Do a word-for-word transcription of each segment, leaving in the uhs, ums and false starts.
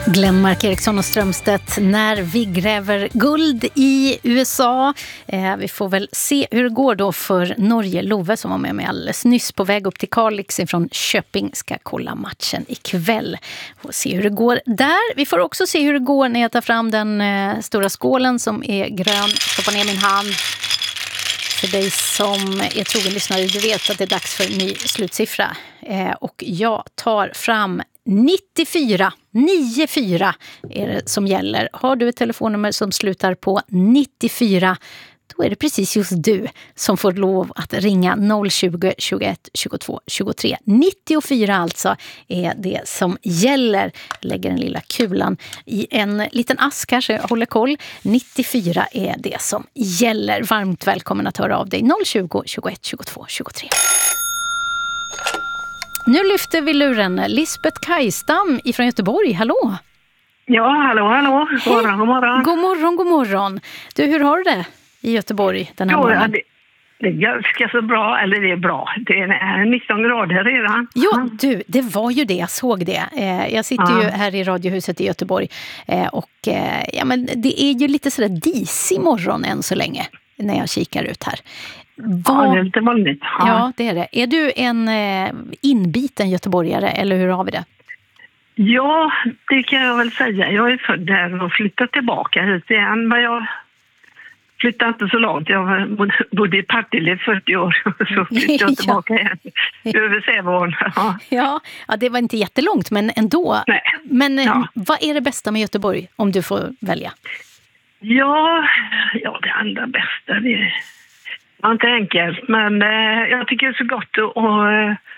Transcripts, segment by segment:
Glenmark Eriksson och Strömstedt när vi gräver guld i U S A. Eh, vi får väl se hur det går då för Norge. Love som var med mig alldeles nyss på väg upp till Kalix från Köping ska kolla matchen ikväll och se hur det går där. Vi får också se hur det går när jag tar fram den eh, stora skålen som är grön. Stoppa ner min hand. För dig som är trogen lyssnare, du vet att det är dags för en ny slutsiffra. Eh, och jag tar fram nittiofyra, nittiofyra är det som gäller. Har du ett telefonnummer som slutar på nittiofyra, då är det precis just du som får lov att ringa noll tjugo, tjugoett, tjugotvå, tjugotre. nittiofyra alltså är det som gäller. Jag lägger den lilla kulan i en liten ask här så jag håller koll. nittiofyra är det som gäller. Varmt välkommen att höra av dig. noll tjugo, tjugoett, tjugotvå, tjugotre. Nu lyfter vi luren. Lisbeth Kajstam ifrån Göteborg. Hallå! Ja, hallå, hallå. God morgon, god morgon. God morgon, god morgon. Du, hur har du det i Göteborg den här jo, morgonen? Ja, det, det är ganska så bra, eller det är bra. Det är nitton grader redan. Ja, du, det var ju det, jag såg det. Eh, jag sitter ja. ju här i Radiohuset i Göteborg eh, och eh, ja, men det är ju lite sådär disig morgon än så länge när jag kikar ut här. Var... Ja, det är lite vanligt. Ja. ja, det är det. Är du en eh, inbiten göteborgare eller hur har vi det? Ja, det kan jag väl säga. Jag är född där och flyttat tillbaka hit igen. Men jag flyttade inte så långt. Jag bodde i Partille fyrtio år så flyttade jag tillbaka igen. Över Sävån. Ja. Ja, ja, det var inte jättelångt men ändå. Nej. Men ja. Vad är det bästa med Göteborg om du får välja? Ja, ja det allra bästa det är ja, inte enkelt, men eh, jag tycker det är så gott att och,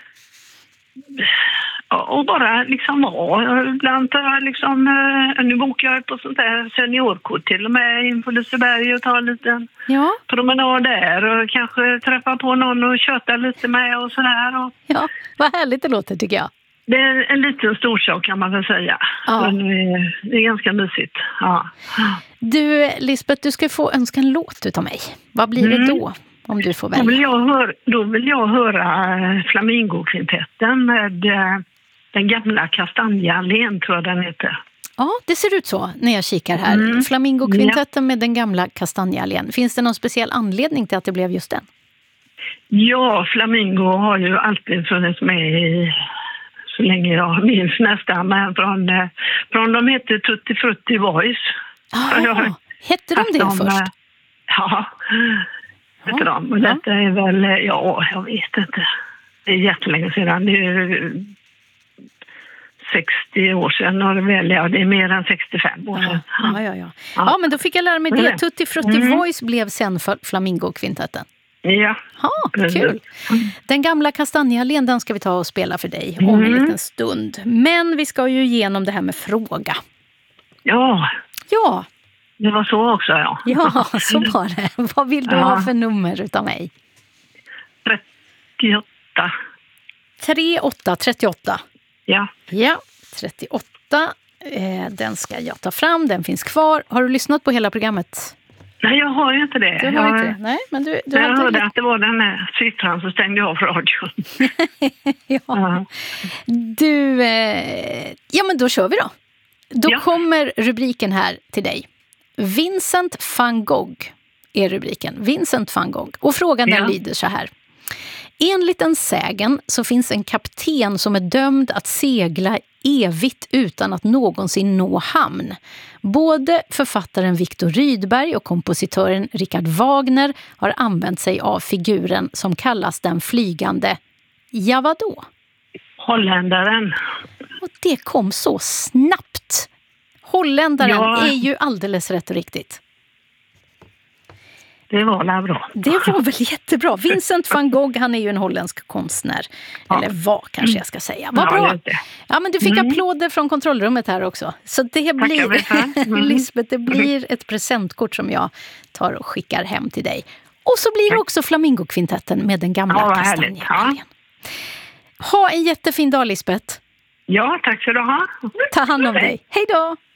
och bara liksom vara. Ibland tar jag liksom, eh, nu bokar jag på sånt där seniorkort till och med in på Liseberg och tar en liten ja. promenad där och kanske träffa på någon och köta lite med och sådär. Och... Ja, vad härligt det låter tycker jag. Det är en liten storsak kan man väl säga. Ja. Men det är ganska mysigt. Ja. Du, Lisbeth, du ska få önska en låt utav mig. Vad blir Mm. det då? Om du får välja. Då vill jag höra, då vill jag höra Flamingokvintetten med eh, den gamla Kastanjeallén, tror jag den heter. Ja, det ser ut så när jag kikar här. Mm. Flamingokvintetten med den gamla Kastanjeallén. Finns det någon speciell anledning till att det blev just den? Ja, Flamingo har ju alltid funnits med i, så länge jag minns nästan, men från, eh, från de heter Tutti Frutti Voice. Ah, jag, hette de det de, först? Ja, heter de. Och detta är väl, ja, jag vet inte. Det är jättelänge sedan. Det är sextio år sedan. Och det, väl, ja, det är mer än sextiofem år sedan. Ja, ja, ja. Ja. ja men då fick jag lära mig det. Tutti Frutti mm. Voice blev sen för Flamingokvintetten. Ja. Ja, kul. Den gamla Kastanjeallén, den ska vi ta och spela för dig om en liten stund. Men vi ska ju igenom det här med fråga. Ja. Ja. Det var så också, ja. Ja, så var det. Vad vill du ja. ha för nummer utav mig? trettioåtta. trettioåtta, trettioåtta. Ja. Ja, trettioåtta. Eh, den ska jag ta fram, den finns kvar. Har du lyssnat på hela programmet? Nej, jag har ju inte det. Du har jag, inte det? Nej, men du, du jag hade hörde lite... att det var den här siffran så stängde jag av radion. ja. ja. Du, eh... ja men då kör vi då. Då ja. kommer rubriken här till dig. Vincent van Gogh är rubriken. Vincent van Gogh. Och frågan ja. den lyder så här. Enligt en sägen så finns en kapten som är dömd att segla evigt utan att någonsin nå hamn. Både författaren Viktor Rydberg och kompositören Richard Wagner har använt sig av figuren som kallas den flygande. Ja, vadå? Holländaren. Och det kom så snabbt. Holländaren ja. är ju alldeles rätt och riktigt. Det var väl bra. Det var väl jättebra. Vincent van Gogh, han är ju en holländsk konstnär. Ja. Eller var kanske jag ska säga. Vad bra. Ja, men du fick mm. applåder från kontrollrummet här också. Så det blir, mm. Lisbeth, det blir ett presentkort som jag tar och skickar hem till dig. Och så blir det också Flamingokvintetten med den gamla ja, Kastanjeallén. Ja. Ha en jättefin dag, Lisbeth. Ja, tack ska du ha. Ta hand om dig. Hej då!